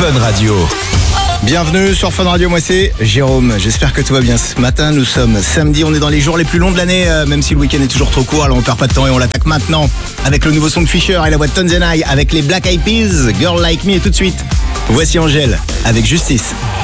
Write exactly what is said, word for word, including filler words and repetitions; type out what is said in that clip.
Fun Radio. Bienvenue sur Fun Radio, moi c'est Jérôme, j'espère que tout va bien. Ce matin nous sommes samedi, on est dans les jours les plus longs de l'année, euh, même si le week-end est toujours trop court, alors on perd pas de temps et on l'attaque maintenant avec le nouveau son de Fisher et la voix de Tonzenai, avec les Black Eyed Peas, Girl Like Me, et tout de suite, voici Angèle avec Justice.